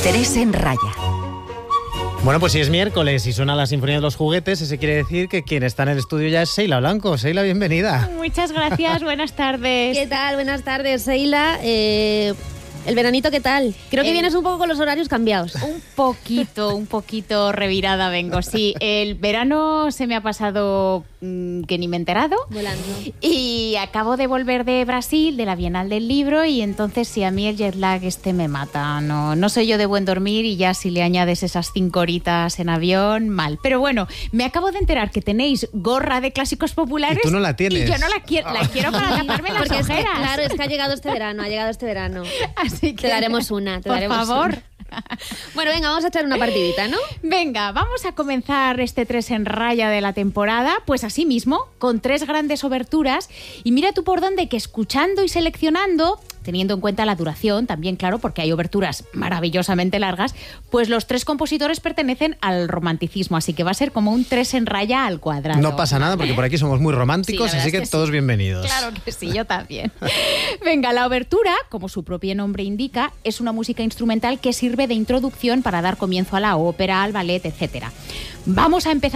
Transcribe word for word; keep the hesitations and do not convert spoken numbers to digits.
Tres en Raya. Bueno, pues si es miércoles y suena la Sinfonía de los Juguetes, ese quiere decir que quien está en el estudio ya es Seila Blanco. Seila, bienvenida. Muchas gracias, buenas tardes. ¿Qué tal? Buenas tardes, Seila. Eh, ¿El veranito qué tal? Creo que El... vienes un poco con los horarios cambiados. Un poquito, un poquito revirada vengo, sí. El verano se me ha pasado mmm, que ni me he enterado. Volando. Y acabo de volver de Brasil, de la Bienal del Libro, y entonces sí, a mí el jet lag este me mata. No, no soy yo de buen dormir y ya si le añades esas cinco horitas en avión, mal. Pero bueno, me acabo de enterar que tenéis gorra de clásicos populares. Y tú no la tienes. Y yo no la quiero, la quiero para taparme las Porque es que, ojeras. claro, es que ha llegado este verano, ha llegado este verano. Así que te daremos una, te por daremos favor. una. Bueno, venga, vamos a echar una partidita, ¿no? Venga, vamos a comenzar este tres en raya de la temporada, pues así mismo, con tres grandes oberturas. Y mira tú por dónde que escuchando y seleccionando, teniendo en cuenta la duración, también claro, porque hay oberturas maravillosamente largas, pues los tres compositores pertenecen al romanticismo, así que va a ser como un tres en raya al cuadrado. No pasa nada, porque por aquí somos muy románticos, Sí, así que, que todos sí. bienvenidos. Claro que sí, yo también. Venga, la obertura, como su propio nombre indica, es una música instrumental que sirve de introducción para dar comienzo a la ópera, al ballet, etcétera. Vamos a empezar